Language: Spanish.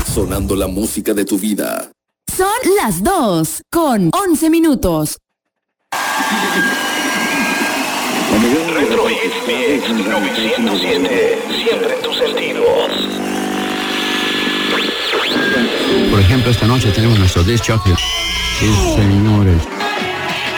sonando la música de tu vida. Son las 2 con 11 minutos. Retro Hits 907, siempre en tus sentidos. Por ejemplo, esta noche tenemos nuestro disc jockey. Sí, señores.